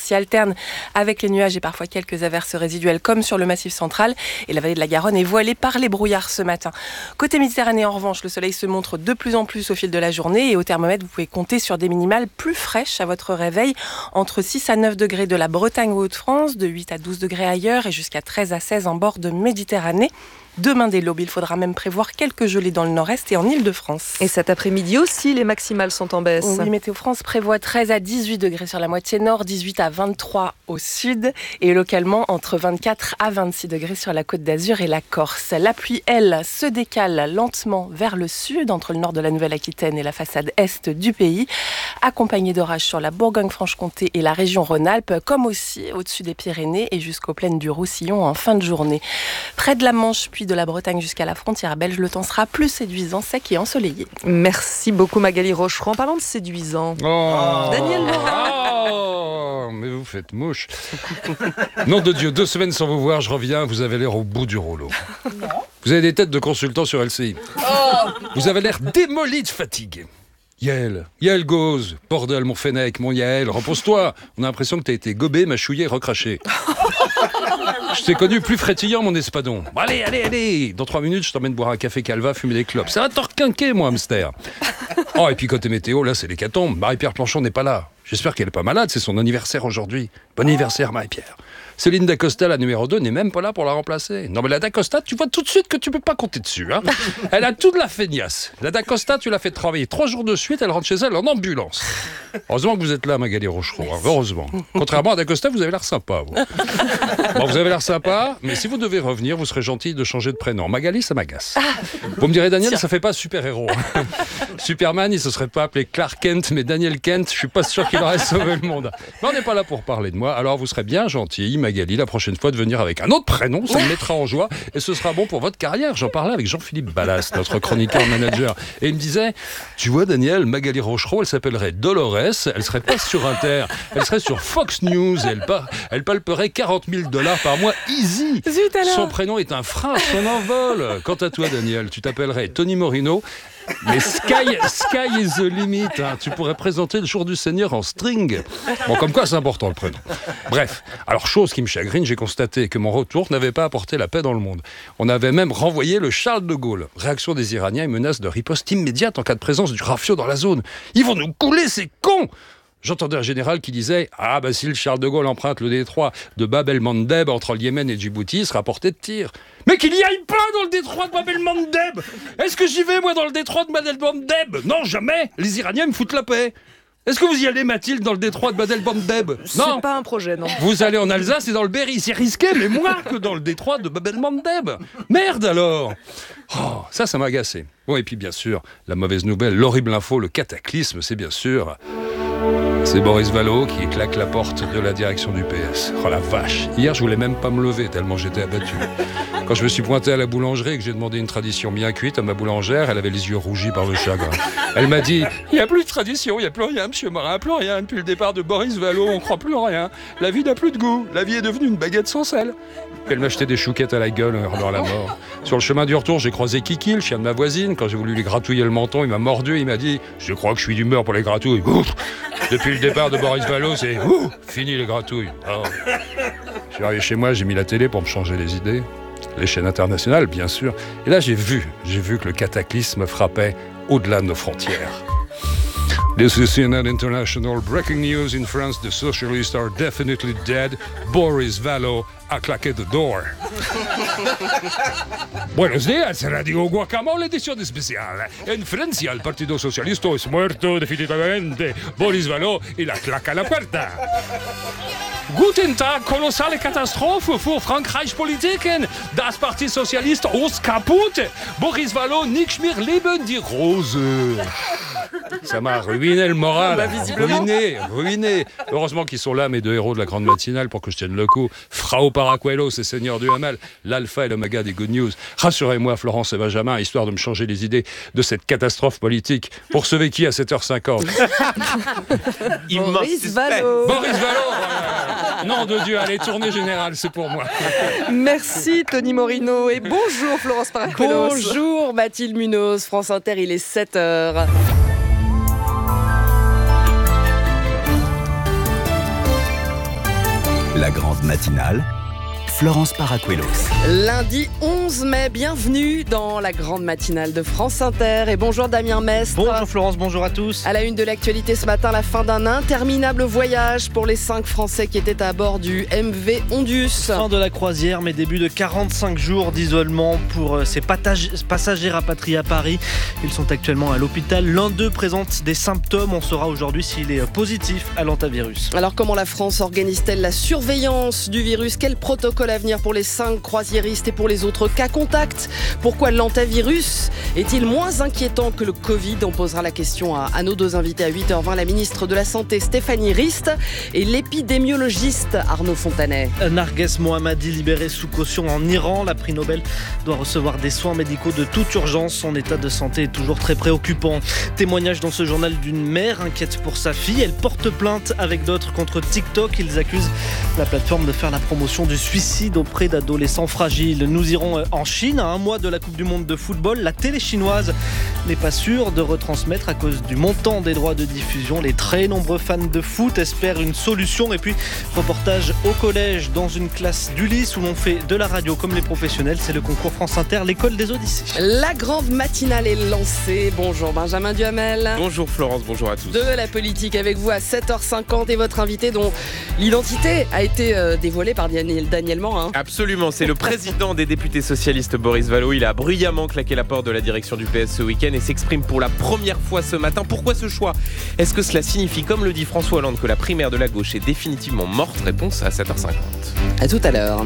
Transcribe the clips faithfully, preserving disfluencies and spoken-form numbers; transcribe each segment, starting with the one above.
s'y alternent avec les nuages et parfois quelques averses résiduelles comme sur le Massif central. Et la vallée de la Garonne est voilée par les brouillards ce matin. Côté Méditerranée, en revanche, le soleil se montre de plus en plus au fil de la journée et au thermomètre, vous pouvez compter sur des minimales plus fraîches à votre réveil, entre six à neuf degrés de la Bretagne aux Hauts-de-France, de huit à douze degrés ailleurs et jusqu'à treize à seize en bord de Méditerranée. Demain dès l'aube, il faudra même prévoir quelques gelées dans le nord-est et en Île-de-France. Et cet après-midi aussi, les maximales sont en baisse. Oui, Météo France prévoit treize à dix-huit degrés sur la moitié nord, dix-huit à vingt-trois au sud et localement entre vingt-quatre à vingt-six degrés sur la Côte d'Azur et la Corse. La pluie, elle, se décale lentement vers le sud, entre le nord de la Nouvelle-Aquitaine et la façade est du pays, accompagnée d'orages sur la Bourgogne-Franche-Comté et la région Rhône-Alpes, comme aussi au-dessus des Pyrénées et jusqu'aux plaines du Roussillon en fin de journée. Près de la Manche, puis de la Bretagne jusqu'à la frontière belge, le temps sera plus séduisant, sec et ensoleillé. Merci beaucoup Magali Rochereau. En parlant de séduisant, oh. Daniel Morin. Oh, mais vous faites mouche. Nom de Dieu, deux semaines sans vous voir, je reviens, vous avez l'air au bout du rouleau. Non. Vous avez des têtes de consultants sur L C I. Oh. Vous avez l'air démoli de fatigue. Yael, Yael Gauze, bordel mon Fennec, mon Yael, repose-toi. On a l'impression que t'as été gobé, mâchouillé, recraché. Je t'ai connu plus frétillant, mon espadon. Bon, allez, allez, allez. Dans trois minutes, je t'emmène boire un café Calva, fumer des clopes. Ça va te requinquer, mon hamster. Oh, et puis côté météo, là, c'est l'hécatombe. Marie-Pierre Planchon n'est pas là. J'espère qu'elle n'est pas malade, c'est son anniversaire aujourd'hui. Bon anniversaire, Marie-Pierre. Céline Dacosta, la numéro deux, n'est même pas là pour la remplacer. Non mais la Dacosta, tu vois tout de suite que tu peux pas compter dessus. Hein. Elle a toute la feignasse. La Dacosta, tu l'as fait travailler trois jours de suite, elle rentre chez elle en ambulance. Heureusement que vous êtes là, Magali Rochereau. Hein, heureusement. Contrairement à Dacosta, vous avez l'air sympa, vous. Bon, vous avez l'air sympa, mais si vous devez revenir, vous serez gentil de changer de prénom. Magali, ça m'agace. Vous me direz, Daniel, Tiens. ça fait pas super-héros. Superman, il se serait pas appelé Clark Kent, mais Daniel Kent, je suis pas sûr qu'il aurait sauvé le monde. Mais on n'est pas là pour parler de moi, alors vous serez bien gentil, Magali, la prochaine fois de venir avec un autre prénom, ça me mettra en joie et ce sera bon pour votre carrière. J'en parlais avec Jean-Philippe Ballas, notre chroniqueur manager, et il me disait, tu vois Daniel, Magali Rochereau, elle s'appellerait Dolores, elle serait pas sur Inter, elle serait sur Fox News, elle, par... elle palperait quarante mille dollars par mois, easy. Son prénom est un frein à son envol. Quant à toi Daniel, tu t'appellerais Tony Morino. Mais sky, sky is the limit. Hein. Tu pourrais présenter le jour du Seigneur en string. Bon, comme quoi, c'est important le prénom. Bref, alors chose qui me chagrine, j'ai constaté que mon retour n'avait pas apporté la paix dans le monde. On avait même renvoyé le Charles de Gaulle. Réaction des Iraniens et menace de riposte immédiate en cas de présence du Rafio dans la zone. Ils vont nous couler, ces cons! J'entendais un général qui disait « Ah, bah si le Charles de Gaulle emprunte le détroit de Bab el-Mandeb entre le Yémen et Djibouti, il sera porté de tir. » Mais qu'il n'y aille pas dans le détroit de Bab el-Mandeb! Est-ce que j'y vais, moi, dans le détroit de Bab el-Mandeb? Non, jamais! Les Iraniens me foutent la paix. Est-ce que vous y allez, Mathilde, dans le détroit de Bab el-Mandeb? Non. C'est pas un projet, non. Vous allez en Alsace et dans le Berry, c'est risqué, mais moins que dans le détroit de Bab el-Mandeb. Merde, alors! Oh, ça, ça m'a agacé. Bon, et puis, bien sûr, la mauvaise nouvelle, l'horrible info, le cataclysme, c'est bien sûr... C'est Boris Vallaud qui claque la porte de la direction du P S. Oh la vache! Hier, je voulais même pas me lever tellement j'étais abattu. Quand je me suis pointé à la boulangerie et que j'ai demandé une tradition bien cuite à ma boulangère, elle avait les yeux rougis par le chagrin. Elle m'a dit « Il n'y a plus de tradition, il n'y a plus rien, monsieur Morin, plus rien. Depuis le départ de Boris Vallaud, on ne croit plus en rien. La vie n'a plus de goût. La vie est devenue une baguette sans sel. » Elle m'a jeté des chouquettes à la gueule en hurlant la mort. Sur le chemin du retour, j'ai croisé Kiki, le chien de ma voisine. Quand j'ai voulu lui gratouiller le menton, il m'a mordu. Il m'a dit « Je crois que je suis d'humeur pour les gratouilles. » Ouf. Depuis le départ de Boris Vallaud, c'est ouh, fini les gratouilles. Oh. Je suis arrivé chez moi, j'ai mis la télé pour me changer les idées. Les chaînes internationales, bien sûr. Et là, j'ai vu, j'ai vu que le cataclysme frappait au-delà de nos frontières. This is C N N International. Breaking news in France. The socialists are definitely dead. Boris Vallaud a claqué the door. Buenos días, Radio Guacamole, edición especial. En Francia, el Partido Socialista es muerto definitivamente. Boris Vallaud, il a claqué la puerta. Guten Tag, kolossale Katastrophe für Frankreich Politiken. Das Parti Socialiste aus kaputt. Boris Vallaud, nicht mehr leben die Rose. Ça m'a ruiné le moral. Bah, ruiné, ruiné. Heureusement qu'ils sont là, mes deux héros de la grande matinale, pour que je tienne le coup. Frao Paracuelos et Seigneur du Hamal, l'alpha et l'oméga des good news. Rassurez-moi, Florence et Benjamin, histoire de me changer les idées de cette catastrophe politique. Pour sauver qui à sept heures cinquante? Boris Vallaud. Boris Vallaud, voilà. Nom de Dieu, allez, tournée générale, c'est pour moi. Merci Tony Morino et bonjour Florence Paracuelos. Bonjour Mathilde Munoz, France Inter, il est sept heures. La grande matinale, Florence Paracuelos. Lundi onze mai, bienvenue dans la grande matinale de France Inter. Et bonjour Damien Mestre. Bonjour Florence, bonjour à tous. À la une de l'actualité ce matin, la fin d'un interminable voyage pour les cinq Français qui étaient à bord du M V Ondius. Fin de la croisière, mais début de quarante-cinq jours d'isolement pour ces passagers rapatriés à Paris. Ils sont actuellement à l'hôpital. L'un d'eux présente des symptômes. On saura aujourd'hui s'il est positif à l'hantavirus. Alors comment la France organise-t-elle la surveillance du virus ? Quel protocole à venir pour les cinq croisiéristes et pour les autres cas contacts ? Pourquoi l'hantavirus est-il moins inquiétant que le Covid ? On posera la question à, à nos deux invités à huit heures vingt, la ministre de la Santé Stéphanie Rist et l'épidémiologiste Arnaud Fontanet. Narges Mohammadi libéré sous caution en Iran. La prix Nobel doit recevoir des soins médicaux de toute urgence. Son état de santé est toujours très préoccupant. Témoignage dans ce journal d'une mère inquiète pour sa fille. Elle porte plainte avec d'autres contre TikTok. Ils accusent la plateforme de faire la promotion du suicide auprès d'adolescents fragiles. Nous irons en Chine à un mois de la Coupe du Monde de football. La télé chinoise n'est pas sûre de retransmettre à cause du montant des droits de diffusion. Les très nombreux fans de foot espèrent une solution. Et puis, reportage au collège dans une classe d'Ulysse où l'on fait de la radio comme les professionnels. C'est le concours France Inter, l'école des Odyssées. La grande matinale est lancée. Bonjour Benjamin Duhamel. Bonjour Florence, bonjour à tous. De la politique avec vous à sept heures cinquante et votre invité dont l'identité a été euh, dévoilée par Daniel, Daniel Morin. Absolument, c'est le président des députés socialistes Boris Vallaud. Il a bruyamment claqué la porte de la direction du P S ce week-end et s'exprime pour la première fois ce matin. Pourquoi ce choix ? Est-ce que cela signifie, comme le dit François Hollande, que la primaire de la gauche est définitivement morte ? Réponse à sept heures cinquante. À tout à l'heure.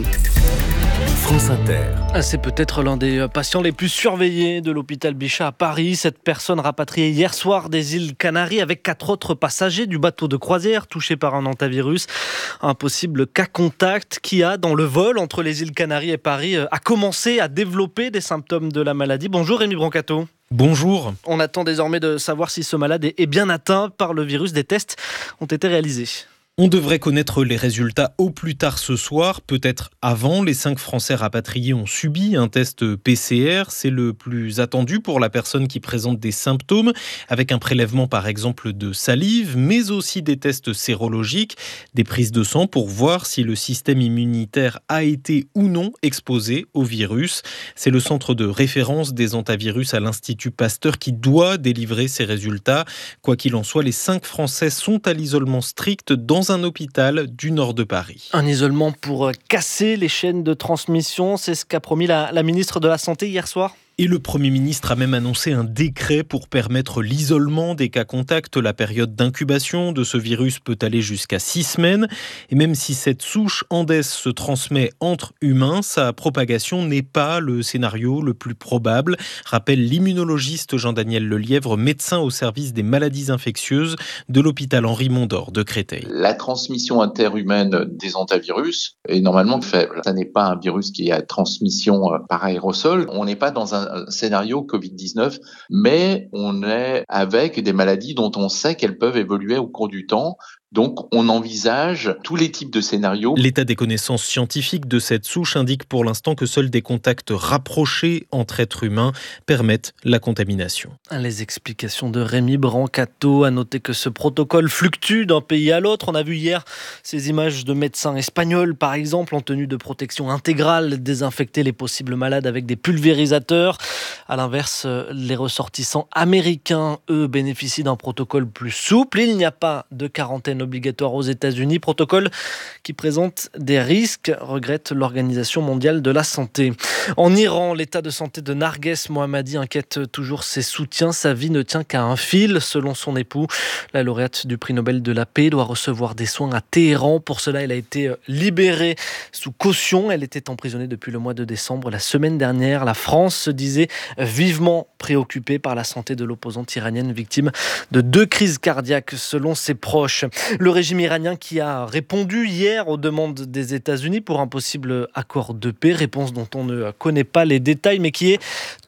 France Inter. C'est peut-être l'un des patients les plus surveillés de l'hôpital Bichat à Paris. Cette personne rapatriée hier soir des îles Canaries avec quatre autres passagers du bateau de croisière touchés par un hantavirus. Un possible cas contact qui a, dans le vol entre les îles Canaries et Paris, a commencé à développer des symptômes de la maladie. Bonjour Rémi Brancato. Bonjour. On attend désormais de savoir si ce malade est bien atteint par le virus. Des tests ont été réalisés. On devrait connaître les résultats au plus tard ce soir, peut-être avant. Les cinq Français rapatriés ont subi un test P C R. C'est le plus attendu pour la personne qui présente des symptômes, avec un prélèvement par exemple de salive, mais aussi des tests sérologiques, des prises de sang pour voir si le système immunitaire a été ou non exposé au virus. C'est le centre de référence des hantavirus à l'Institut Pasteur qui doit délivrer ces résultats. Quoi qu'il en soit, les cinq Français sont à l'isolement strict dans un hôpital du nord de Paris. Un isolement pour casser les chaînes de transmission, c'est ce qu'a promis la, la ministre de la Santé hier soir. Et le Premier ministre a même annoncé un décret pour permettre l'isolement des cas contacts. La période d'incubation de ce virus peut aller jusqu'à six semaines. Et même si cette souche Andes se transmet entre humains, sa propagation n'est pas le scénario le plus probable, rappelle l'immunologiste Jean-Daniel Lelièvre, médecin au service des maladies infectieuses de l'hôpital Henri Mondor de Créteil. La transmission interhumaine des hantavirus est normalement faible. Ça n'est pas un virus qui a transmission par aérosol. On n'est pas dans un scénario covid dix-neuf, mais on est avec des maladies dont on sait qu'elles peuvent évoluer au cours du temps. Donc, on envisage tous les types de scénarios. L'état des connaissances scientifiques de cette souche indique pour l'instant que seuls des contacts rapprochés entre êtres humains permettent la contamination. Les explications de Rémi Brancato. À noter que ce protocole fluctue d'un pays à l'autre. On a vu hier ces images de médecins espagnols, par exemple, en tenue de protection intégrale, désinfecter les possibles malades avec des pulvérisateurs. À l'inverse, les ressortissants américains, eux, bénéficient d'un protocole plus souple. Il n'y a pas de quarantaine obligatoire aux États-Unis, protocole qui présente des risques, regrette l'Organisation mondiale de la santé. En Iran, l'état de santé de Narges Mohammadi inquiète toujours ses soutiens. Sa vie ne tient qu'à un fil, selon son époux. La lauréate du prix Nobel de la paix doit recevoir des soins à Téhéran. Pour cela, elle a été libérée sous caution. Elle était emprisonnée depuis le mois de décembre. La semaine dernière, la France se disait vivement préoccupée par la santé de l'opposante iranienne, victime de deux crises cardiaques, selon ses proches. Le régime iranien qui a répondu hier aux demandes des États-Unis pour un possible accord de paix, réponse dont on ne connaît pas les détails, mais qui est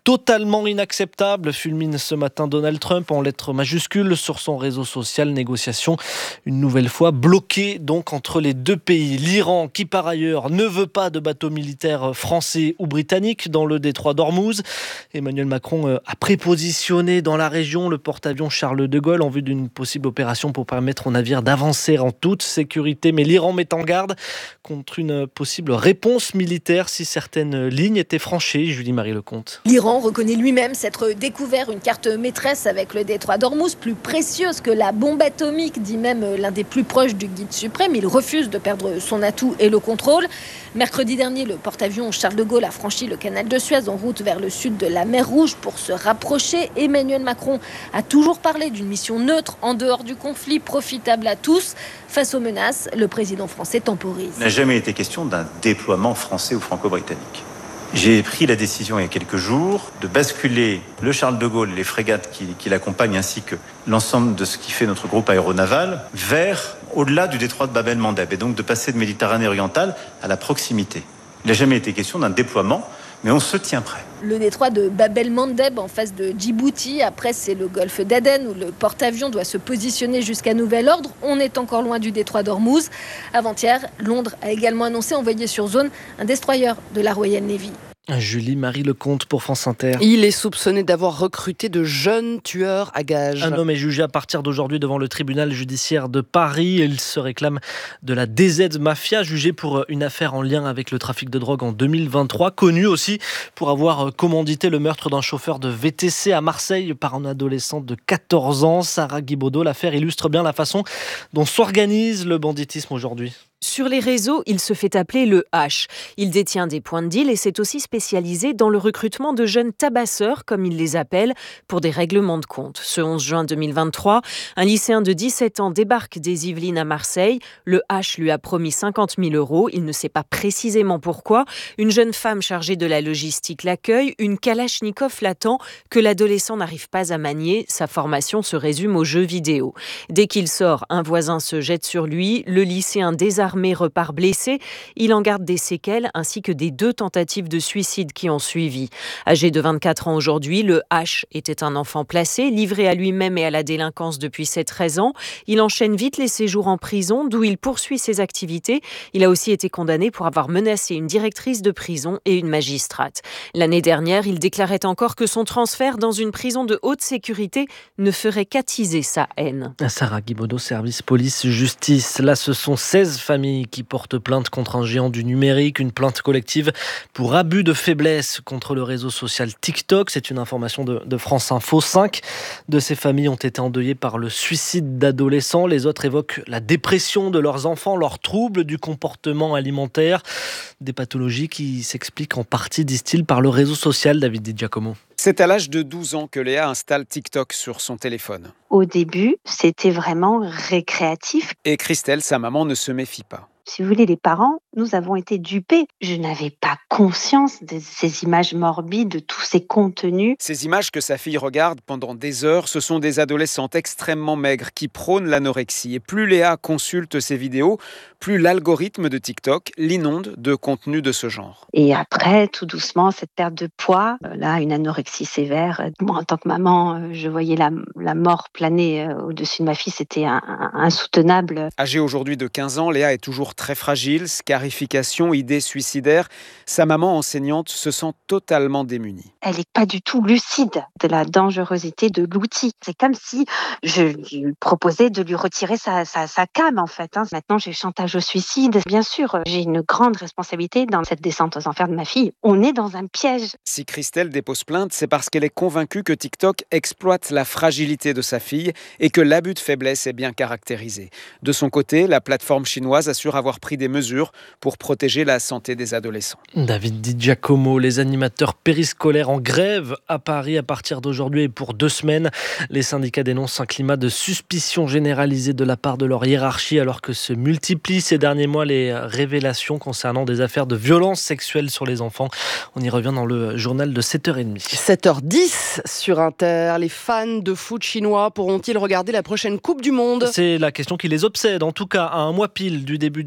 Totalement inacceptable, fulmine ce matin Donald Trump en lettres majuscules sur son réseau social. Négociation une nouvelle fois bloquée donc entre les deux pays. L'Iran qui par ailleurs ne veut pas de bateaux militaires français ou britanniques dans le détroit d'Ormuz. Emmanuel Macron a prépositionné dans la région le porte-avions Charles de Gaulle en vue d'une possible opération pour permettre aux navires d'avancer en toute sécurité. Mais l'Iran met en garde contre une possible réponse militaire si certaines lignes étaient franchies. Julie-Marie Lecomte. L'Iran reconnaît lui-même s'être découvert une carte maîtresse avec le détroit d'Ormuz, plus précieuse que la bombe atomique, dit même l'un des plus proches du guide suprême. Il refuse de perdre son atout et le contrôle. Mercredi dernier, le porte-avions Charles de Gaulle a franchi le canal de Suez en route vers le sud de la mer Rouge pour se rapprocher. Emmanuel Macron a toujours parlé d'une mission neutre en dehors du conflit, profitable à tous. Face aux menaces, le président français temporise. Il n'a jamais été question d'un déploiement français ou franco-britannique. J'ai pris la décision il y a quelques jours de basculer le Charles de Gaulle, les frégates qui, qui l'accompagnent ainsi que l'ensemble de ce qui fait notre groupe aéronaval vers au-delà du détroit de Bab-el-Mandeb et donc de passer de Méditerranée orientale à la proximité. Il n'a jamais été question d'un déploiement, mais on se tient prêt. Le détroit de Bab-el-Mandeb en face de Djibouti. Après, c'est le golfe d'Aden où le porte-avions doit se positionner jusqu'à nouvel ordre. On est encore loin du détroit d'Ormuz. Avant-hier, Londres a également annoncé envoyer sur zone un destroyer de la Royal Navy. Julie-Marie Lecomte pour France Inter. Il est soupçonné d'avoir recruté de jeunes tueurs à gages. Un homme est jugé à partir d'aujourd'hui devant le tribunal judiciaire de Paris. Il se réclame de la D Z Mafia, jugé pour une affaire en lien avec le trafic de drogue en deux mille vingt-trois. Connu aussi pour avoir commandité le meurtre d'un chauffeur de V T C à Marseille par un adolescent de quatorze ans. Sarah Guibaudot, l'affaire illustre bien la façon dont s'organise le banditisme aujourd'hui. Sur les réseaux, il se fait appeler le H. Il détient des points de deal et s'est aussi spécialisé dans le recrutement de jeunes tabasseurs, comme il les appelle, pour des règlements de compte. Ce onze juin deux mille vingt-trois, un lycéen de dix-sept ans débarque des Yvelines à Marseille. Le H lui a promis cinquante mille euros. Il ne sait pas précisément pourquoi. Une jeune femme chargée de la logistique l'accueille. Une Kalachnikov l'attend que l'adolescent n'arrive pas à manier. Sa formation se résume aux jeux vidéo. Dès qu'il sort, un voisin se jette sur lui. Le lycéen désarmé repart blessé. Il en garde des séquelles ainsi que des deux tentatives de suicide qui ont suivi. Âgé de vingt-quatre ans aujourd'hui, le H était un enfant placé, livré à lui-même et à la délinquance depuis ses treize ans. Il enchaîne vite les séjours en prison, d'où il poursuit ses activités. Il a aussi été condamné pour avoir menacé une directrice de prison et une magistrate. L'année dernière, il déclarait encore que son transfert dans une prison de haute sécurité ne ferait qu'attiser sa haine. Sarah Guibaudot, service police-justice. Là, ce sont seize familles qui portent plainte contre un géant du numérique, une plainte collective pour abus de faiblesse contre le réseau social TikTok. C'est une information de, de France Info. Cinq de ces familles ont été endeuillées par le suicide d'adolescents. Les autres évoquent la dépression de leurs enfants, leurs troubles du comportement alimentaire. Des pathologies qui s'expliquent en partie, disent-ils, par le réseau social. David Di Giacomo. C'est à l'âge de douze ans que Léa installe TikTok sur son téléphone. Au début, c'était vraiment récréatif. Et Christelle, sa maman, ne se méfie pas. Si vous voulez, les parents, nous avons été dupés. Je n'avais pas conscience de ces images morbides, de tous ces contenus. Ces images que sa fille regarde pendant des heures, ce sont des adolescentes extrêmement maigres qui prônent l'anorexie. Et plus Léa consulte ces vidéos, plus l'algorithme de TikTok l'inonde de contenus de ce genre. Et après, tout doucement, cette perte de poids, là, une anorexie sévère. Moi, en tant que maman, je voyais la, la mort planer au-dessus de ma fille. C'était un, un, insoutenable. Âgée aujourd'hui de quinze ans, Léa est toujours très fragile, scarification, idées suicidaires. Sa maman enseignante se sent totalement démunie. Elle n'est pas du tout lucide de la dangerosité de l'outil. C'est comme si je lui proposais de lui retirer sa, sa, sa cam, en fait. Hein. Maintenant, j'ai chantage au suicide. Bien sûr, j'ai une grande responsabilité dans cette descente aux enfers de ma fille. On est dans un piège. Si Christelle dépose plainte, c'est parce qu'elle est convaincue que TikTok exploite la fragilité de sa fille et que l'abus de faiblesse est bien caractérisé. De son côté, la plateforme chinoise assure avoir pris des mesures pour protéger la santé des adolescents. David Di Giacomo, les animateurs périscolaires en grève à Paris à partir d'aujourd'hui et pour deux semaines. Les syndicats dénoncent un climat de suspicion généralisée de la part de leur hiérarchie alors que se multiplient ces derniers mois les révélations concernant des affaires de violences sexuelles sur les enfants. On y revient dans le journal de sept heures trente. sept heures dix sur Inter. Les fans de foot chinois pourront-ils regarder la prochaine Coupe du Monde ? C'est la question qui les obsède. En tout cas, à un mois pile du début du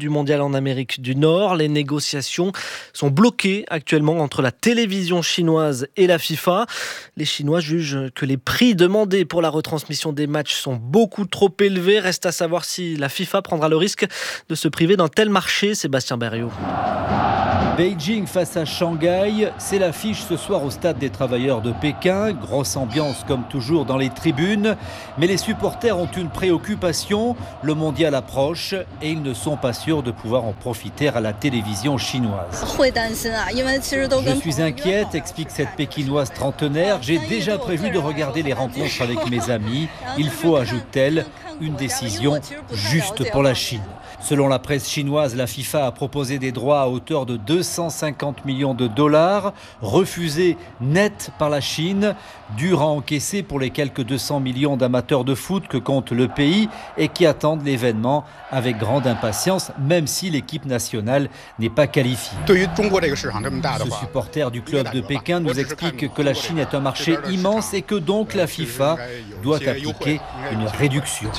du mondial en Amérique du Nord. Les négociations sont bloquées actuellement entre la télévision chinoise et la FIFA. Les Chinois jugent que les prix demandés pour la retransmission des matchs sont beaucoup trop élevés. Reste à savoir si la FIFA prendra le risque de se priver d'un tel marché. Sébastien Berriot. Beijing face à Shanghai, c'est l'affiche ce soir au stade des travailleurs de Pékin. Grosse ambiance comme toujours dans les tribunes. Mais les supporters ont une préoccupation. Le mondial approche et ils ne sont pas sûrs de pouvoir en profiter à la télévision chinoise. Je suis inquiète, explique cette Pékinoise trentenaire. J'ai déjà prévu de regarder les rencontres avec mes amis. Il faut, ajoute-t-elle, une décision juste pour la Chine. Selon la presse chinoise, la FIFA a proposé des droits à hauteur de deux cent cinquante millions de dollars, refusés net par la Chine, dur à encaisser pour les quelques deux cents millions d'amateurs de foot que compte le pays et qui attendent l'événement avec grande impatience, même si l'équipe nationale n'est pas qualifiée. Ce supporter du club de Pékin nous explique que la Chine est un marché immense et que donc la FIFA doit appliquer une réduction.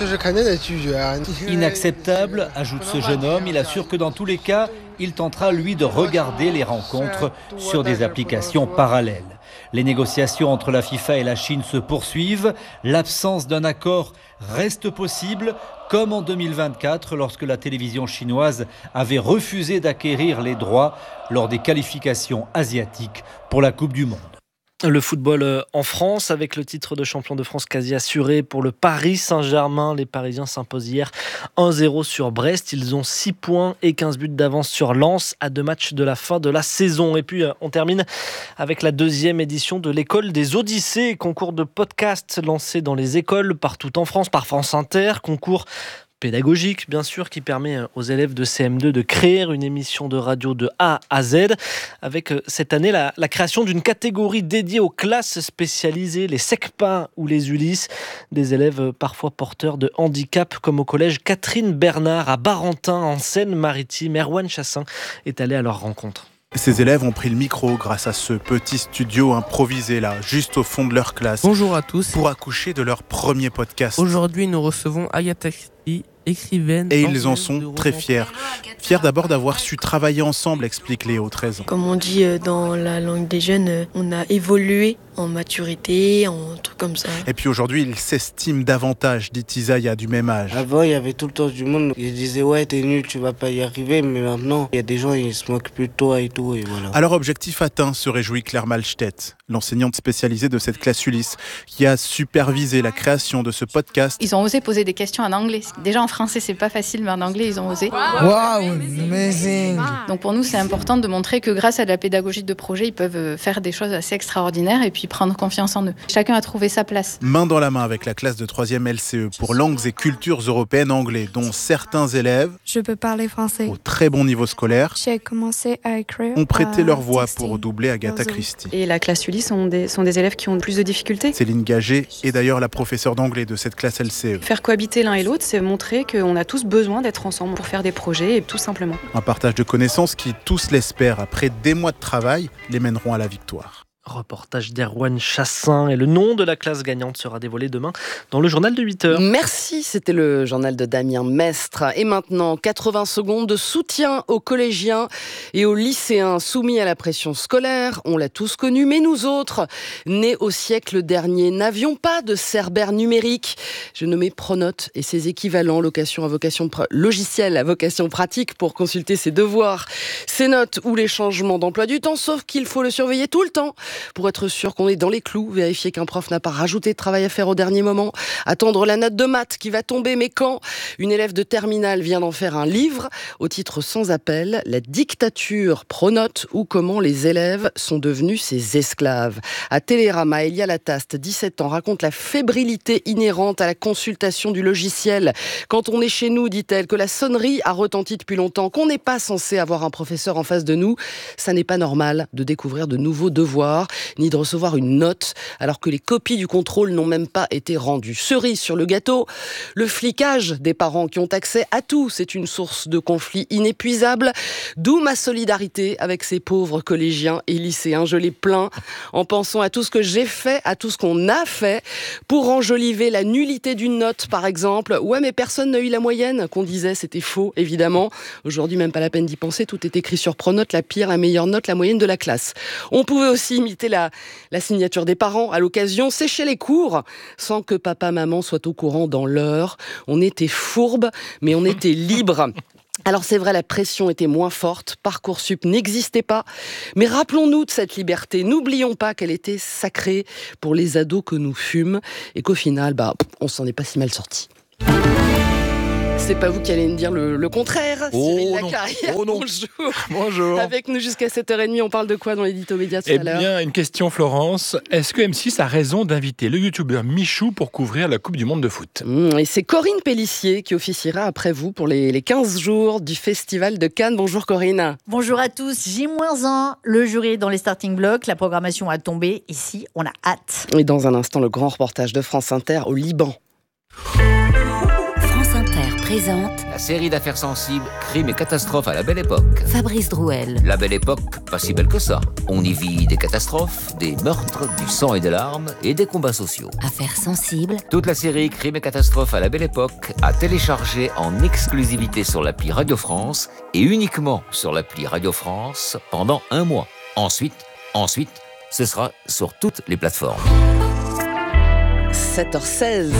Inacceptable, ajoute ce jeune homme. Il assure que dans tous les cas, il tentera lui de regarder les rencontres sur des applications parallèles. Les négociations entre la FIFA et la Chine se poursuivent. L'absence d'un accord reste possible, comme en deux mille vingt-quatre, lorsque la télévision chinoise avait refusé d'acquérir les droits lors des qualifications asiatiques pour la Coupe du Monde. Le football en France, avec le titre de champion de France quasi assuré pour le Paris Saint-Germain. Les Parisiens s'imposent hier un zéro sur Brest. Ils ont six points et quinze buts d'avance sur Lens à deux matchs de la fin de la saison. Et puis on termine avec la deuxième édition de l'école des Odyssées, concours de podcast lancé dans les écoles partout en France par France Inter. Concours pédagogique, bien sûr, qui permet aux élèves de C M deux de créer une émission de radio de A à Z. Avec cette année, la, la création d'une catégorie dédiée aux classes spécialisées, les SECPA ou les Ulysses, des élèves parfois porteurs de handicap, comme au collège Catherine Bernard à Barentin, en Seine-Maritime. Erwan Chassin est allé à leur rencontre. Ces élèves ont pris le micro grâce à ce petit studio improvisé là, juste au fond de leur classe. Bonjour à tous. Pour accoucher de leur premier podcast. Aujourd'hui, nous recevons Agatha Christie, écrivaine. Et ils en sont très fiers. Fiers d'abord d'avoir su travailler ensemble, explique Léo, treize ans. Comme on dit dans la langue des jeunes, on a évolué en maturité, en trucs comme ça. Et puis aujourd'hui, ils s'estiment davantage, dit Isaïa, du même âge. Avant, il y avait tout le temps du monde. Ils disaient, ouais, t'es nul, tu vas pas y arriver. Mais maintenant, il y a des gens, ils se moquent plus de toi et tout. Et voilà. Alors, objectif atteint, se réjouit Claire Malstedt, l'enseignante spécialisée de cette classe Ulysse, qui a supervisé la création de ce podcast. Ils ont osé poser des questions en anglais. Déjà en français, c'est pas facile, mais en anglais, ils ont osé. Wow, amazing! Donc pour nous, c'est important de montrer que grâce à de la pédagogie de projet, ils peuvent faire des choses assez extraordinaires et puis prendre confiance en eux. Chacun a trouvé sa place. Main dans la main avec la classe de troisième L C E pour langues et cultures européennes anglais, dont certains élèves, je peux parler français, au très bon niveau scolaire, j'ai commencé à écrire, ont prêté à leur voix tester. pour doubler Agatha Christie. Et la classe Ulysse sont des, sont des élèves qui ont plus de difficultés. Céline Gagé est d'ailleurs la professeure d'anglais de cette classe L C E. Faire cohabiter l'un et l'autre, c'est montrer qu'on a tous besoin d'être ensemble pour faire des projets, et tout simplement. Un partage de connaissances qui, tous l'espèrent, après des mois de travail, les mèneront à la victoire. Reportage d'Erwan Chassin, et le nom de la classe gagnante sera dévoilé demain dans le journal de huit heures. Merci, c'était le journal de Damien Mestre. Et maintenant, quatre-vingts secondes de soutien aux collégiens et aux lycéens soumis à la pression scolaire. On l'a tous connu, mais nous autres, nés au siècle dernier, n'avions pas de cerbère numérique. Je nommais Pronote et ses équivalents, location à vocation pr- logiciel à vocation pratique pour consulter ses devoirs, ses notes ou les changements d'emploi du temps, sauf qu'il faut le surveiller tout le temps. Pour être sûr qu'on est dans les clous, vérifier qu'un prof n'a pas rajouté de travail à faire au dernier moment, attendre la note de maths qui va tomber, mais quand une élève de terminale vient d'en faire un livre, au titre sans appel, la dictature Pronote ou comment les élèves sont devenus ses esclaves. À Télérama, Elia Lataste, dix-sept ans, raconte la fébrilité inhérente à la consultation du logiciel. Quand on est chez nous, dit-elle, que la sonnerie a retenti depuis longtemps, qu'on n'est pas censé avoir un professeur en face de nous, ça n'est pas normal de découvrir de nouveaux devoirs. ni de recevoir une note, alors que les copies du contrôle n'ont même pas été rendues. Cerise sur le gâteau, le flicage des parents qui ont accès à tout, c'est une source de conflits inépuisable, d'où ma solidarité avec ces pauvres collégiens et lycéens. Je les plains en pensant à tout ce que j'ai fait, à tout ce qu'on a fait pour enjoliver la nullité d'une note, par exemple. Ouais, mais personne n'a eu la moyenne, qu'on disait, c'était faux, évidemment. Aujourd'hui, même pas la peine d'y penser, tout est écrit sur Pronote, la pire, la meilleure note, la moyenne de la classe. On pouvait aussi imiter la, la signature des parents à l'occasion, sécher les cours, sans que papa, maman soient au courant dans l'heure. On était fourbes, mais on était libres. Alors c'est vrai, la pression était moins forte, Parcoursup n'existait pas, mais rappelons-nous de cette liberté, n'oublions pas qu'elle était sacrée pour les ados que nous fûmes, et qu'au final, bah, on s'en est pas si mal sortis. C'est pas vous qui allez me dire le, le contraire, oh Cyril non. Lacarrière, oh non. bonjour. Bonjour. Avec nous jusqu'à sept heures trente, on parle de quoi dans l'édito média tout Eh à l'heure? bien, une question, Florence. Est-ce que M six a raison d'inviter le youtubeur Michou pour couvrir la Coupe du Monde de foot? mmh, Et c'est Corinne Pélissier qui officiera après vous pour les, les quinze jours du Festival de Cannes. Bonjour Corinne. Bonjour à tous. J moins un, le jury est dans les starting blocks, la programmation a tombé. Ici, on a hâte. Et dans un instant, le grand reportage de France Inter au Liban. France Inter présente la série d'affaires sensibles, crimes et catastrophes à la belle époque. Fabrice Drouel. La belle époque, pas si belle que ça. On y vit des catastrophes, des meurtres, du sang et des larmes et des combats sociaux. Affaires sensibles. Toute la série Crimes et catastrophes à la belle époque à télécharger en exclusivité sur l'appli Radio France et uniquement sur l'appli Radio France pendant un mois. Ensuite, ensuite, ce sera sur toutes les plateformes. sept heures seize.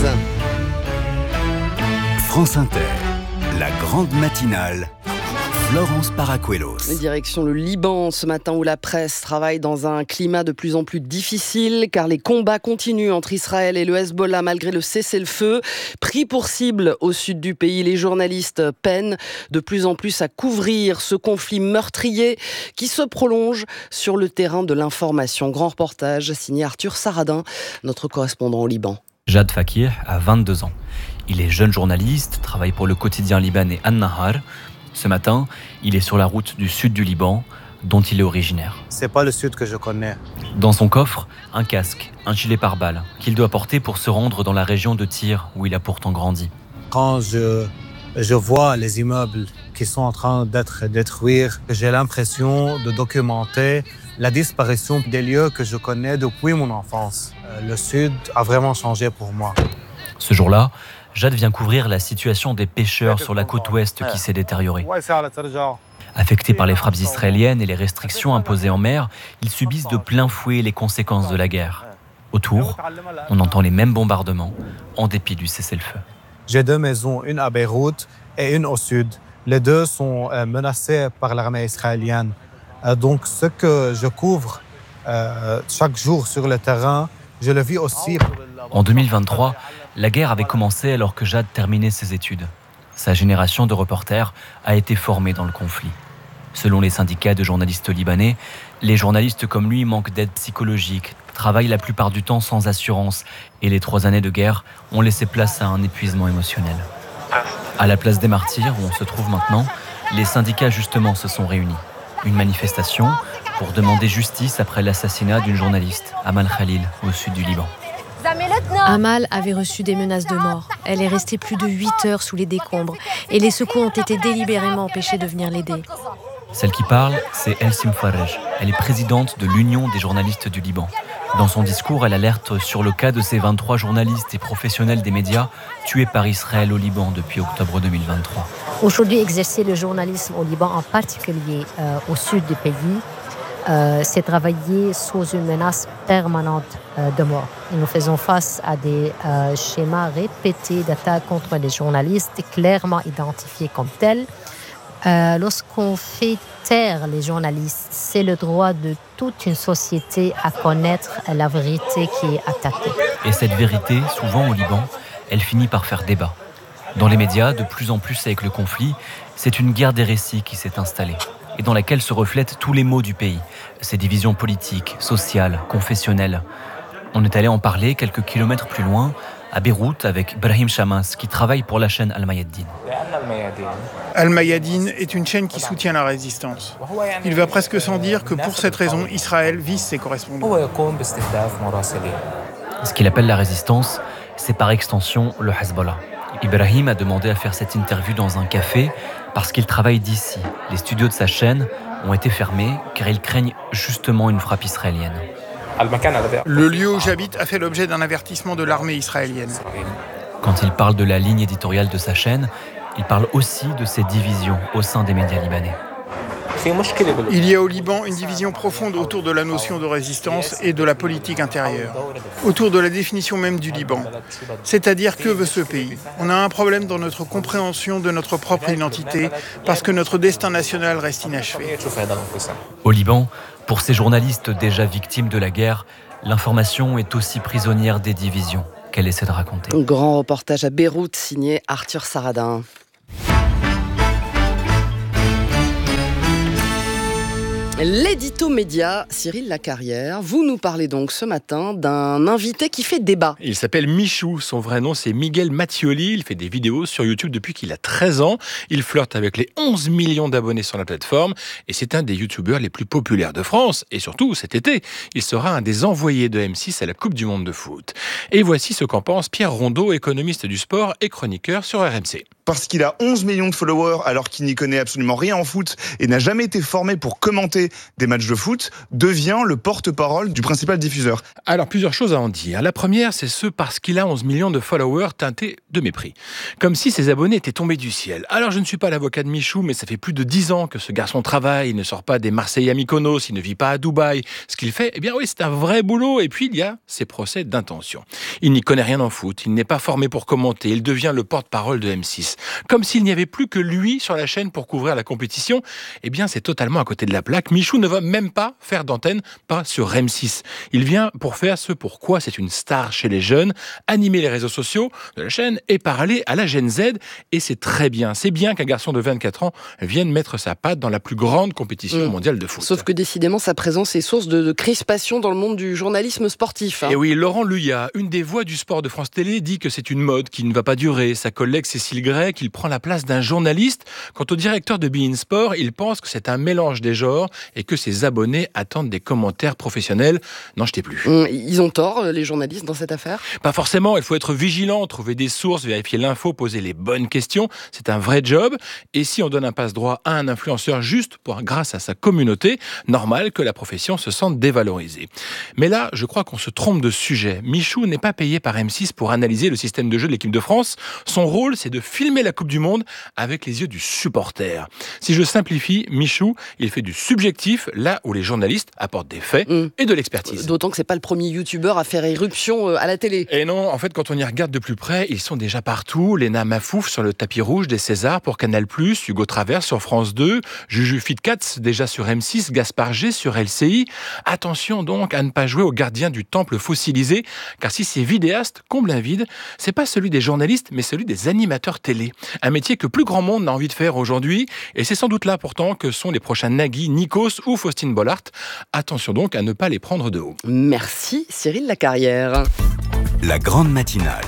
France Inter, la grande matinale, Florence Paracuelos. Direction le Liban ce matin où la presse travaille dans un climat de plus en plus difficile car les combats continuent entre Israël et le Hezbollah malgré le cessez-le-feu. Pris pour cible au sud du pays, les journalistes peinent de plus en plus à couvrir ce conflit meurtrier qui se prolonge sur le terrain de l'information. Grand reportage signé Arthur Saradin, notre correspondant au Liban. Jad Fakir a vingt-deux ans. Il est jeune journaliste, travaille pour le quotidien libanais An-Nahar. Ce matin, il est sur la route du sud du Liban, dont il est originaire. C'est pas le sud que je connais. Dans son coffre, un casque, un gilet pare-balles, qu'il doit porter pour se rendre dans la région de Tyr, où il a pourtant grandi. Quand je, je vois les immeubles qui sont en train d'être détruits, j'ai l'impression de documenter la disparition des lieux que je connais depuis mon enfance. Le sud a vraiment changé pour moi. Ce jour-là, Jad vient couvrir la situation des pêcheurs sur la côte ouest qui s'est détériorée. Affectés par les frappes israéliennes et les restrictions imposées en mer, ils subissent de plein fouet les conséquences de la guerre. Autour, on entend les mêmes bombardements, en dépit du cessez-le-feu. J'ai deux maisons, une à Beyrouth et une au sud. Les deux sont menacées par l'armée israélienne. Donc ce que je couvre euh, chaque jour sur le terrain, je le vis aussi. En deux mille vingt-trois, la guerre avait commencé alors que Jad terminait ses études. Sa génération de reporters a été formée dans le conflit. Selon les syndicats de journalistes libanais, les journalistes comme lui manquent d'aide psychologique, travaillent la plupart du temps sans assurance et les trois années de guerre ont laissé place à un épuisement émotionnel. À la place des Martyrs, où on se trouve maintenant, les syndicats justement se sont réunis. Une manifestation pour demander justice après l'assassinat d'une journaliste, Amal Khalil, au sud du Liban. Amal avait reçu des menaces de mort. Elle est restée plus de huit heures sous les décombres et les secours ont été délibérément empêchés de venir l'aider. Celle qui parle, c'est Elsim Farej. Elle est présidente de l'Union des journalistes du Liban. Dans son discours, elle alerte sur le cas de ces vingt-trois journalistes et professionnels des médias tués par Israël au Liban depuis octobre deux mille vingt-trois. Aujourd'hui, exercer le journalisme au Liban, en particulier euh, au sud du pays, euh, c'est travailler sous une menace permanente euh, de mort. Et nous faisons face à des euh, schémas répétés d'attaques contre les journalistes, clairement identifiés comme tels. Euh, lorsqu'on fait taire les journalistes, c'est le droit de toute une société à connaître la vérité qui est attaquée. Et cette vérité, souvent au Liban, elle finit par faire débat. Dans les médias, de plus en plus avec le conflit, c'est une guerre des récits qui s'est installée et dans laquelle se reflètent tous les maux du pays, ses divisions politiques, sociales, confessionnelles. On est allé en parler quelques kilomètres plus loin à Beyrouth avec Brahim Chamas, qui travaille pour la chaîne Al-Mayadeen. Al-Mayadeen est une chaîne qui soutient la résistance. Il va presque sans dire que pour cette raison, Israël vise ses correspondants. Ce qu'il appelle la résistance, c'est par extension le Hezbollah. Ibrahim a demandé à faire cette interview dans un café parce qu'il travaille d'ici. Les studios de sa chaîne ont été fermés car ils craignent justement une frappe israélienne. Le lieu où j'habite a fait l'objet d'un avertissement de l'armée israélienne. Quand il parle de la ligne éditoriale de sa chaîne, il parle aussi de ses divisions au sein des médias libanais. Il y a au Liban une division profonde autour de la notion de résistance et de la politique intérieure, autour de la définition même du Liban. C'est-à-dire, que veut ce pays ? On a un problème dans notre compréhension de notre propre identité parce que notre destin national reste inachevé. Au Liban, pour ces journalistes déjà victimes de la guerre, l'information est aussi prisonnière des divisions qu'elle essaie de raconter. Un grand reportage à Beyrouth signé Arthur Saradin. L'édito média, Cyril Lacarrière, vous nous parlez donc ce matin d'un invité qui fait débat. Il s'appelle Michou, son vrai nom c'est Miguel Mattioli, il fait des vidéos sur YouTube depuis qu'il a treize ans, il flirte avec les onze millions d'abonnés sur la plateforme et c'est un des youtubeurs les plus populaires de France et surtout cet été, il sera un des envoyés de M six à la Coupe du Monde de foot. Et voici ce qu'en pense Pierre Rondeau, économiste du sport et chroniqueur sur R M C. Parce qu'il a onze millions de followers alors qu'il n'y connaît absolument rien en foot et n'a jamais été formé pour commenter des matchs de foot, devient le porte-parole du principal diffuseur. Alors, plusieurs choses à en dire. La première, c'est ce parce qu'il a onze millions de followers teintés de mépris. Comme si ses abonnés étaient tombés du ciel. Alors, je ne suis pas l'avocat de Michou, mais ça fait plus de dix ans que ce garçon travaille. Il ne sort pas des Marseillais à Mykonos, il ne vit pas à Dubaï. Ce qu'il fait, eh bien oui, c'est un vrai boulot. Et puis, il y a ses procès d'intention. Il n'y connaît rien en foot, il n'est pas formé pour commenter, il devient le porte-parole de M six. Comme s'il n'y avait plus que lui sur la chaîne pour couvrir la compétition, eh bien, c'est totalement à côté de la plaque. Michou ne va même pas faire d'antenne, pas sur M six. Il vient pour faire ce pourquoi c'est une star chez les jeunes, animer les réseaux sociaux de la chaîne et parler à la Gen Z. Et c'est très bien. C'est bien qu'un garçon de vingt-quatre ans vienne mettre sa patte dans la plus grande compétition mmh. mondiale de foot. Sauf que décidément, sa présence est source de, de crispation dans le monde du journalisme sportif. Hein. Et oui, Laurent Luyat, une des voix du sport de France Télé, dit que c'est une mode qui ne va pas durer. Sa collègue Cécile Gray, qu'il prend la place d'un journaliste. Quant au directeur de beIN Sport, il pense que c'est un mélange des genres et que ses abonnés attendent des commentaires professionnels. N'en jetez plus. Ils ont tort, les journalistes, dans cette affaire ? Pas forcément, il faut être vigilant, trouver des sources, vérifier l'info, poser les bonnes questions. C'est un vrai job. Et si on donne un passe-droit à un influenceur juste pour, grâce à sa communauté, normal que la profession se sente dévalorisée. Mais là, je crois qu'on se trompe de sujet. Michou n'est pas payé par M six pour analyser le système de jeu de l'équipe de France. Son rôle, c'est de filmer la Coupe du Monde avec les yeux du supporter. Si je simplifie, Michou, il fait du subjectif là où les journalistes apportent des faits mmh. et de l'expertise. D'autant que c'est pas le premier youtubeur à faire éruption à la télé. Et non, en fait, quand on y regarde de plus près, ils sont déjà partout. Léna Mafouf sur le tapis rouge des Césars pour Canal plus, Hugo Travers sur France deux, Juju Fitcats déjà sur M six, Gaspard G sur L C I. Attention donc à ne pas jouer au gardien du temple fossilisé, car si ces vidéastes comblent un vide, c'est pas celui des journalistes, mais celui des animateurs télé. Un métier que plus grand monde n'a envie de faire aujourd'hui, et c'est sans doute là pourtant que sont les prochains Nagui, Nikos ou Faustine Bollard. Attention donc à ne pas les prendre de haut. Merci Cyril Lacarrière. La grande matinale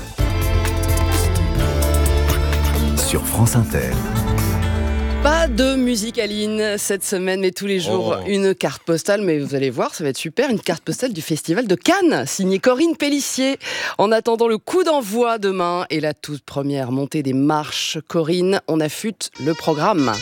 sur France Inter. Pas de musique Aline cette semaine, mais tous les jours oh. une carte postale. Mais vous allez voir, ça va être super, une carte postale du Festival de Cannes, signée Corinne Pélissier. En attendant le coup d'envoi demain et la toute première montée des marches, Corinne, on affûte le programme.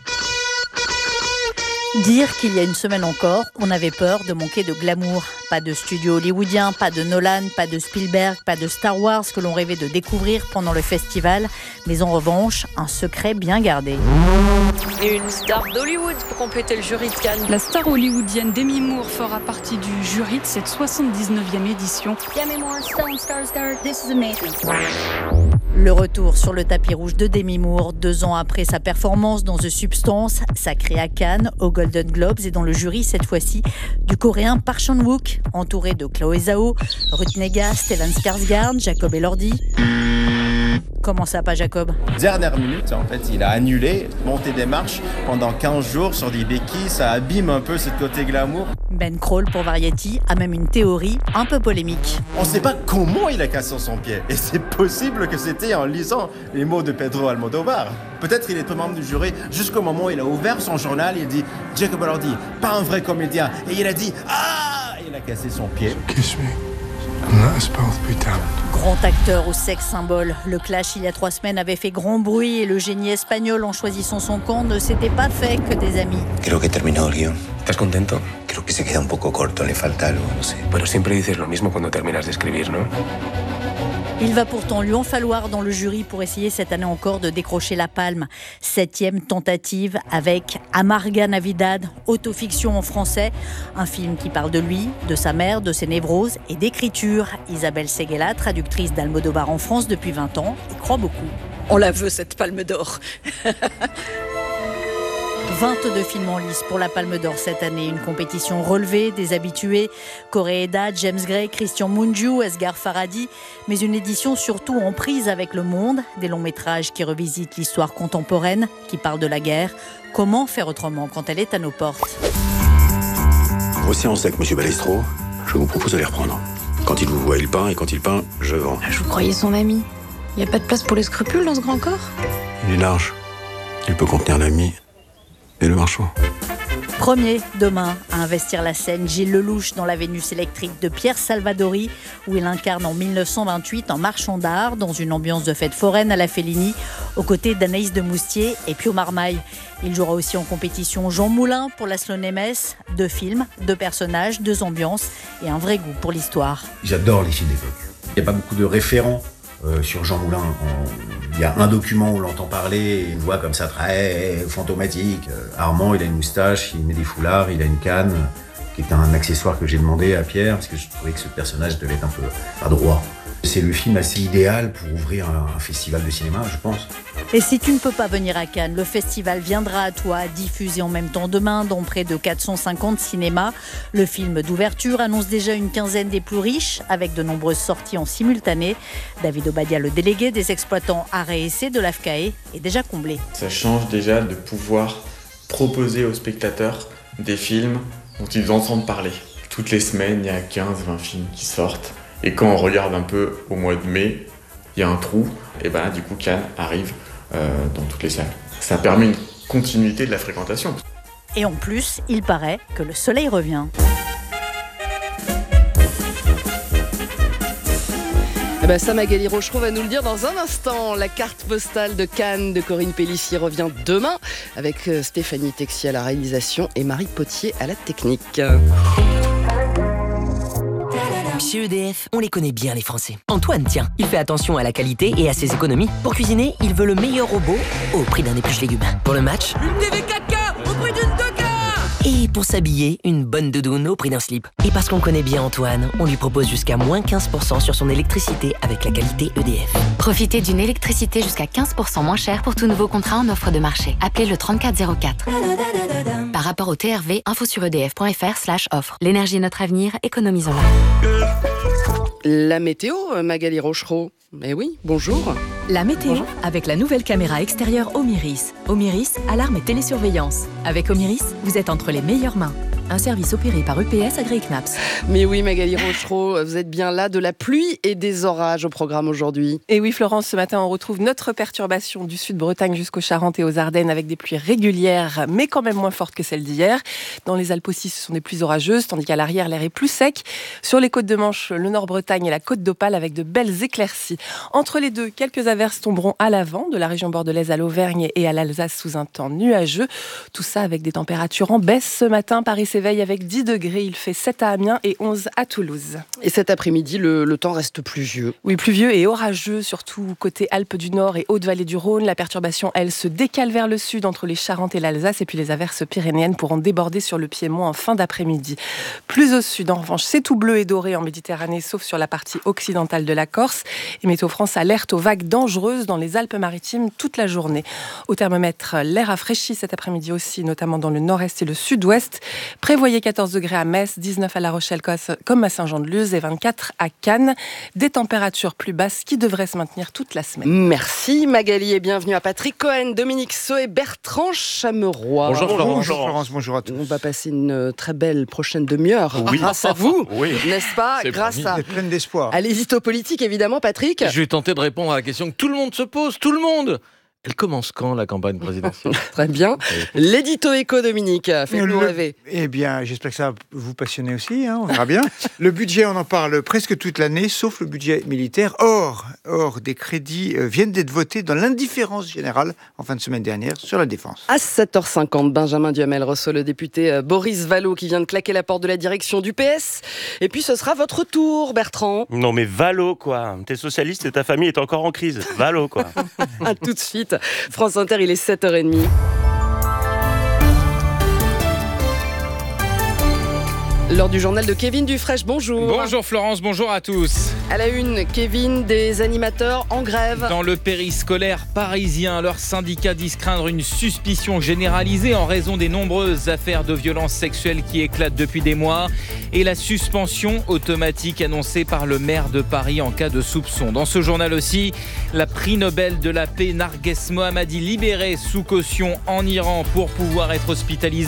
Dire qu'il y a une semaine encore, on avait peur de manquer de glamour. Pas de studio hollywoodien, pas de Nolan, pas de Spielberg, pas de Star Wars que l'on rêvait de découvrir pendant le festival. Mais en revanche, un secret bien gardé. Et une star d'Hollywood pour compléter le jury de Cannes. La star hollywoodienne Demi Moore fera partie du jury de cette soixante-dix-neuvième édition. Demi Moore, Stellan Skarsgård, this is amazing. Le retour sur le tapis rouge de Demi Moore, deux ans après sa performance dans The Substance, sacré à Cannes, aux Golden Globes et dans le jury cette fois-ci du coréen Park Chan-wook, entouré de Chloé Zhao, Ruth Negga, Stellan Skarsgård, Jacob Elordi. Comment ça, pas Jacob? Dernière minute, en fait, il a annulé, monté des marches pendant quinze jours sur des béquilles. Ça abîme un peu ce côté glamour. Ben Krol, pour Variety, a même une théorie un peu polémique. On ne sait pas comment il a cassé son pied. Et c'est possible que c'était en lisant les mots de Pedro Almodóvar. Peut-être il était membre du jury jusqu'au moment où il a ouvert son journal. Il dit « Jacob Elordi, pas un vrai comédien. » Et il a dit « Ah !» Il a cassé son pied. Kiss me. And let us both be damned. Grand acteur au sexe symbole, le clash il y a trois semaines avait fait grand bruit et le génie espagnol en choisissant son camp ne s'était pas fait que des amis. Creo que terminó el guión. ¿Estás contento? Creo que se queda un poco corto, le falta algo, no sé. Pero siempre dices lo mismo cuando terminas de escribir, ¿no? Il va pourtant lui en falloir dans le jury pour essayer cette année encore de décrocher la palme. Septième tentative avec Amarga Navidad, autofiction en français. Un film qui parle de lui, de sa mère, de ses névroses et d'écriture. Isabelle Seguela, traductrice d'Almodóvar en France depuis vingt ans, y croit beaucoup. On la veut, cette palme d'or. vingt-deux films en lice pour la Palme d'Or cette année. Une compétition relevée des habitués. Koreeda, James Gray, Christian Mungiu, Asghar Farhadi. Mais une édition surtout en prise avec le monde. Des longs métrages qui revisitent l'histoire contemporaine, qui parlent de la guerre. Comment faire autrement quand elle est à nos portes? Vos séances avec M. Balestro, je vous propose de les reprendre. Quand il vous voit, il peint, et quand il peint, je vends. Je vous croyais son ami. Il n'y a pas de place pour les scrupules dans ce grand corps? Il est large. Il peut contenir l'ami et le marchand. Premier, demain, à investir la scène, Gilles Lelouch dans La Vénus électrique de Pierre Salvadori, où il incarne en mille neuf cent vingt-huit un marchand d'art dans une ambiance de fête foraine à la Fellini, aux côtés d'Anaïs de Moustier et Pio Marmaille. Il jouera aussi en compétition Jean Moulin pour Laszlo Nemes. Deux films, deux personnages, deux ambiances et un vrai goût pour l'histoire. J'adore les films d'époque. Il n'y a pas beaucoup de référents euh, sur Jean Moulin. Il y a un document où on l'entend parler, une voix comme ça très fantomatique. Armand, il a une moustache, il met des foulards, il a une canne, qui est un accessoire que j'ai demandé à Pierre, parce que je trouvais que ce personnage devait être un peu adroit. C'est le film assez idéal pour ouvrir un, un festival de cinéma, je pense. Et si tu ne peux pas venir à Cannes, le festival viendra à toi, diffusé en même temps demain dans près de quatre cent cinquante cinémas. Le film d'ouverture annonce déjà une quinzaine des plus riches, avec de nombreuses sorties en simultané. David Obadia, le délégué des exploitants Art et Essai de l'A F C A E, est déjà comblé. Ça change déjà de pouvoir proposer aux spectateurs des films dont ils entendent parler. Toutes les semaines, il y a quinze vingt films qui sortent. Et quand on regarde un peu au mois de mai, il y a un trou, et ben du coup Cannes arrive euh, dans toutes les salles. Ça permet une continuité de la fréquentation. Et en plus, il paraît que le soleil revient. Eh ben ça, Magali Rochereau va nous le dire dans un instant. La carte postale de Cannes de Corinne Pélissier revient demain avec Stéphanie Texier à la réalisation et Marie Potier à la technique. Chez E D F, on les connaît bien les Français. Antoine, tiens, il fait attention à la qualité et à ses économies. Pour cuisiner, il veut le meilleur robot au prix d'un épluche légumes. Pour le match, une T V quatre K au prix d'une deux K. Et pour s'habiller, une bonne doudoune au prix d'un slip. Et parce qu'on connaît bien Antoine, on lui propose jusqu'à moins quinze pour cent sur son électricité avec la qualité E D F. Profitez d'une électricité jusqu'à quinze pour cent moins chère pour tout nouveau contrat en offre de marché. Appelez le trente-quatre zéro quatre. Par rapport au T R V, info sur edf.fr slash offre. L'énergie est notre avenir, économisons-la. La météo, Magali Rochereau. Eh oui, bonjour. La météo Bonjour. avec la nouvelle caméra extérieure Omiris. Omiris, alarme et télésurveillance. Avec Omiris, vous êtes entre les meilleures mains. Un service opéré par U P S agréé C N A P S. Mais oui, Magali Rochereau, vous êtes bien là, de la pluie et des orages au programme aujourd'hui. Et oui, Florence, ce matin, on retrouve notre perturbation du sud-Bretagne jusqu'aux Charentes et aux Ardennes avec des pluies régulières, mais quand même moins fortes que celles d'hier. Dans les Alpes aussi, ce sont des pluies orageuses, tandis qu'à l'arrière, l'air est plus sec. Sur les côtes de Manche, le Nord-Bretagne et la côte d'Opale avec de belles éclaircies. Entre les deux, quelques averses tomberont à l'avant, de la région bordelaise à l'Auvergne et à l'Alsace sous un temps nuageux. Tout ça avec des températures en baisse ce matin. Paris s'éveille avec dix degrés, il fait sept à Amiens et onze à Toulouse. Et cet après-midi, le, le temps reste pluvieux. Oui, pluvieux et orageux, surtout côté Alpes du Nord et Haute-Vallée du Rhône. La perturbation, elle, se décale vers le sud entre les Charentes et l'Alsace, et puis les averses pyrénéennes pourront déborder sur le Piémont en fin d'après-midi. Plus au sud, en revanche, c'est tout bleu et doré en Méditerranée, sauf sur la partie occidentale de la Corse. Et Météo France alerte aux vagues dangereuses dans les Alpes-Maritimes toute la journée. Au thermomètre, l'air a fraîchi cet après-midi aussi, notamment dans le nord-est et le sud-ouest. Prévoyez quatorze degrés à Metz, dix-neuf à La Rochelle comme à Saint-Jean-de-Luz et vingt-quatre à Cannes. Des températures plus basses qui devraient se maintenir toute la semaine. Merci Magali et bienvenue à Patrick Cohen, Dominique Sceaux et Bertrand Chameroy. Bonjour Florence. Bonjour Florence, bonjour à tous. On va passer une très belle prochaine demi-heure oui. grâce à vous, oui. n'est-ce pas? C'est Grâce promis. à, C'est pleine d'espoir. à l'hésito-politique évidemment, Patrick. Je vais tenter de répondre à la question que tout le monde se pose, tout le monde. Elle commence quand, la campagne présidentielle? Très bien. L'édito éco, Dominique, faites-nous Le- rêver. Eh bien, j'espère que ça va vous passionner aussi, hein, on verra bien. Le budget, on en parle presque toute l'année, sauf le budget militaire. Or, or des crédits euh, viennent d'être votés dans l'indifférence générale en fin de semaine dernière sur la défense. À sept heures cinquante, Benjamin Duhamel reçoit le député euh, Boris Vallaud qui vient de claquer la porte de la direction du P S. Et puis ce sera votre tour, Bertrand. Non mais Valo quoi, t'es socialiste et ta famille est encore en crise. Valo quoi. À tout de suite. France Inter, il est sept heures trente. L'heure du journal de Kevin Dufresne, bonjour. Bonjour Florence, bonjour à tous. À la une, Kevin, des animateurs en grève. Dans le périscolaire parisien, leurs syndicats disent craindre une suspicion généralisée en raison des nombreuses affaires de violences sexuelles qui éclatent depuis des mois et la suspension automatique annoncée par le maire de Paris en cas de soupçon. Dans ce journal aussi, la prix Nobel de la paix Narges Mohammadi libérée sous caution en Iran pour pouvoir être hospitalisée.